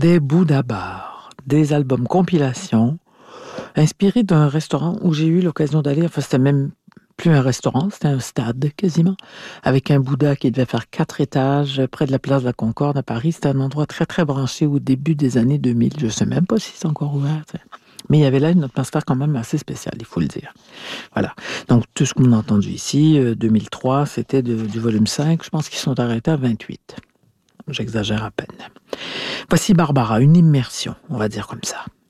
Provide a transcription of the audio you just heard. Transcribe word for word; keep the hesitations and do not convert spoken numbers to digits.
des Bouddha bars, des albums compilation, inspirés d'un restaurant où j'ai eu l'occasion d'aller. Enfin, c'était même plus un restaurant, c'était un stade quasiment, avec un Bouddha qui devait faire quatre étages près de la place de la Concorde à Paris. C'était un endroit très, très branché au début des années deux mille. Je ne sais même pas si c'est encore ouvert. T'sais. Mais il y avait là une atmosphère quand même assez spéciale, il faut le dire. Voilà. Donc, tout ce qu'on a entendu ici, euh, deux mille trois, c'était de, du volume cinq. Je pense qu'ils sont arrêtés à vingt-huit. J'exagère à peine. Voici Barbara, une immersion, on va dire comme ça.